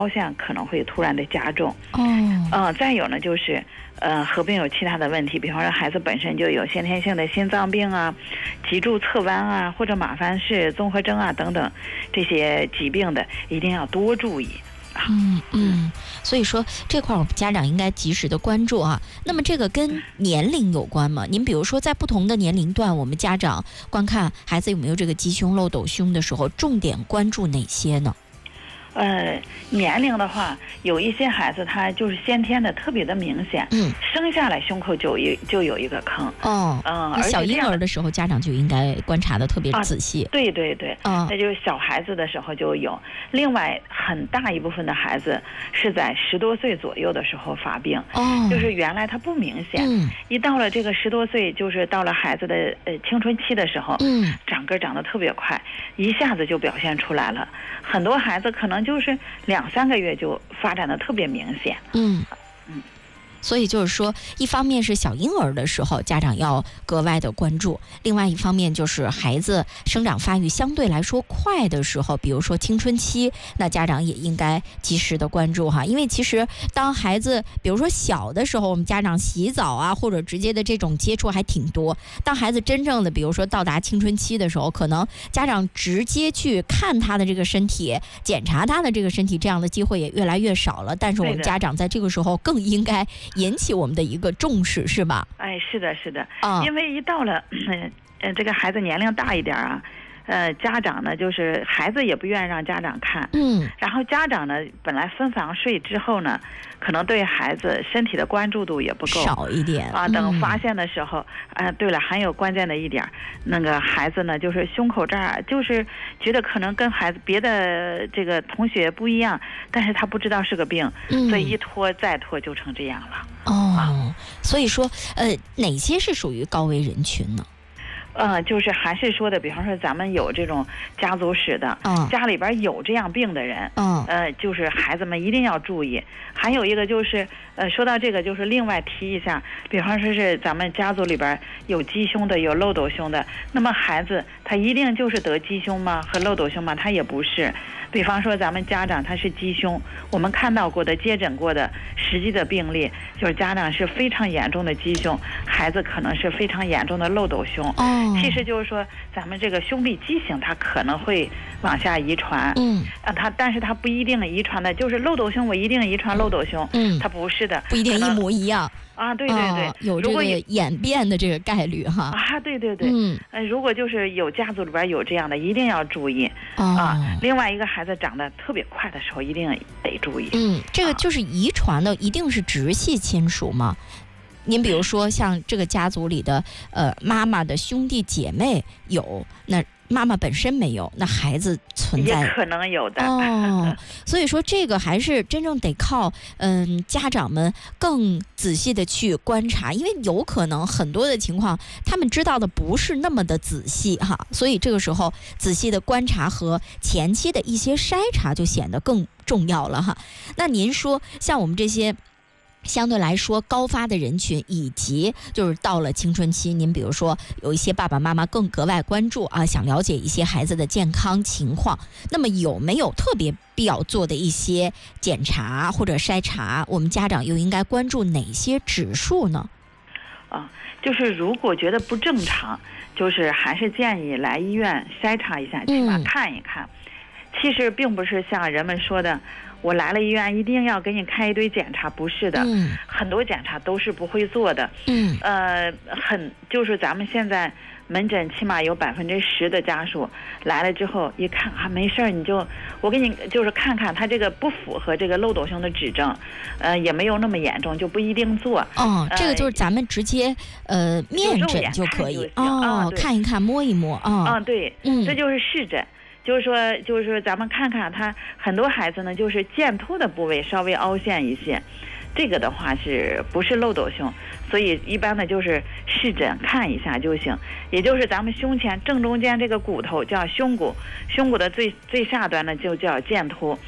凹陷可能会突然的加重。再有呢就是合并有其他的问题，比方说孩子本身就有先天性的心脏病啊、脊柱侧弯啊，或者马凡氏综合征啊等等这些疾病的，一定要多注意。 所以说这块我们家长应该及时的关注啊。那么这个跟年龄有关吗？您比如说在不同的年龄段，我们家长观看孩子有没有这个鸡胸、漏斗胸的时候，重点关注哪些呢？ 年龄的话，有一些孩子他就是先天的特别的明显，生下来胸口就有一个坑。 而小婴儿的时候，家长就应该观察的特别仔细。 对，那就是小孩子的时候就有。另外，很大一部分的孩子是在10多岁左右的时候发病，就是原来他不明显，一到了这个10多岁，就是到了孩子的青春期的时候，长个长得特别快，一下子就表现出来了。很多孩子可能就是2、3个月就发展的特别明显。 所以就是说，一方面是小婴儿的时候家长要格外的关注，另外一方面就是孩子生长发育相对来说快的时候，比如说青春期，那家长也应该及时的关注哈。因为其实当孩子比如说小的时候，我们家长洗澡啊或者直接的这种接触还挺多，当孩子真正的比如说到达青春期的时候，可能家长直接去看他的这个身体，检查他的这个身体，这样的机会也越来越少了。但是我们家长在这个时候更应该引起我们的一个重视，是吧？ 是的，因为一到了这个孩子年龄大一点啊，家长呢就是孩子也不愿意让家长看，然后家长呢本来分房睡之后呢，可能对孩子身体的关注度也不够， 少一点啊。等发现的时候，对了，还有关键的一点，那个孩子呢就是胸口这儿就是觉得可能跟孩子别的这个同学不一样，但是他不知道是个病，所以一拖再拖就成这样了。 所以说哪些是属于高危人群呢？ 就是还是说的，比方说咱们有这种家族史的，家里边有这样病的人，就是孩子们一定要注意。还有一个就是，说到这个，就是另外提一下，比方说是咱们家族里边有鸡胸的，有漏斗胸的，那么孩子他一定就是得鸡胸吗？和漏斗胸吗？他也不是。比方说咱们家长他是鸡胸，我们看到过的接诊过的实际的病例，就是家长是非常严重的鸡胸，孩子可能是非常严重的漏斗胸。其实就是说咱们这个胸壁畸形它可能会往下遗传，但是它不一定遗传的，就是漏斗胸我一定遗传漏斗胸，它不是的， 不一定一模一样。 对， 有这个演变的这个概率哈。 对，如果就是有家族里边有这样的，一定要注意另外一个孩子长得特别快的时候，一定得注意。 这个就是遗传的，一定是直系亲属吗？您比如说像这个家族里的妈妈的兄弟姐妹有，那妈妈本身没有，那孩子存在也可能有的。 所以说这个还是真正得靠家长们更仔细的去观察，因为有可能很多的情况他们知道的不是那么的仔细哈，所以这个时候仔细的观察和前期的一些筛查就显得更重要了哈。那您说像我们这些相对来说高发的人群，以及就是到了青春期，您比如说有一些爸爸妈妈更格外关注想了解一些孩子的健康情况，那么有没有特别必要做的一些检查或者筛查，我们家长又应该关注哪些指数呢？ 就是如果觉得不正常，就是还是建议来医院筛查一下，起码看一看。其实并不是像人们说的我来了医院一定要给你开一堆检查，不是的，很多检查都是不会做的。就是咱们现在门诊起码有10%的家属来了之后一看没事儿，我给你就是看看他这个不符合这个漏斗胸的指征，也没有那么严重，就不一定做。 这个就是咱们直接面诊就可以看一看摸一摸对，这就是视诊。就是说咱们看看他很多孩子呢，就是剑突的部位稍微凹陷一些，这个的话是不是漏斗胸？所以一般的就是视诊看一下就行。也就是咱们胸前正中间这个骨头叫胸骨，胸骨的最下端呢就叫剑突。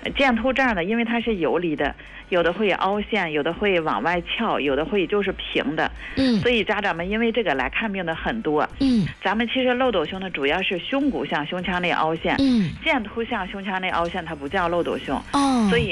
剑突这样的，因为它是游离的，有的会凹陷，有的会往外翘，有的会就是平的。所以家长们因为这个来看病的很多。咱们其实漏斗胸呢，主要是胸骨向胸腔内凹陷。剑突向胸腔内凹陷，它不叫漏斗胸。所以